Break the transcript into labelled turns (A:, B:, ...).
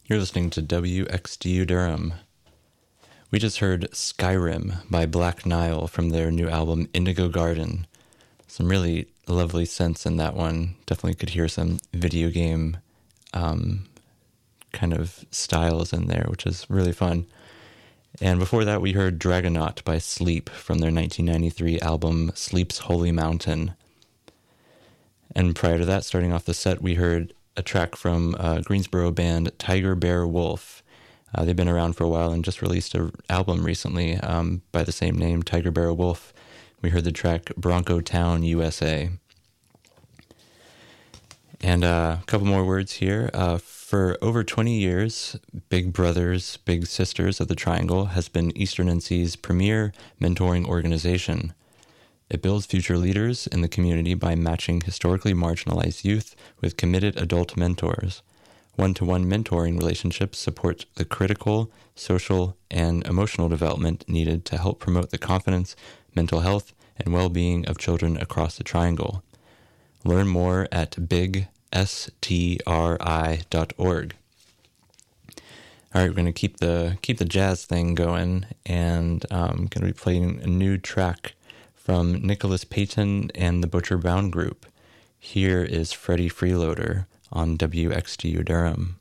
A: You're listening to WXDU Durham. We just heard Skyrim by Black Nile from their new album Indigo Garden. Some really lovely synths in that one. Definitely could hear some video game kind of styles in there, which is really fun. And before that, we heard Dragonaut by Sleep from their 1993 album Sleep's Holy Mountain. And prior to that, starting off the set, we heard a track from Greensboro band Tiger Bear Wolf. They've been around for a while and just released an album recently by the same name, Tiger Bear Wolf. We heard the track Bronco Town, USA. And a couple more words here. For over 20 years, Big Brothers, Big Sisters of the Triangle has been Eastern NC's premier mentoring organization. It builds future leaders in the community by matching historically marginalized youth with committed adult mentors. One-to-one mentoring relationships support the critical, social, and emotional development needed to help promote the confidence, mental health, and well-being of children across the Triangle. Learn more at bigstri.org. All right, we're going to keep the jazz thing going, and I'm going to be playing a new track from Nicholas Payton and the Butcher Brown Group. Here is Freddie Freeloader on WXDU Durham.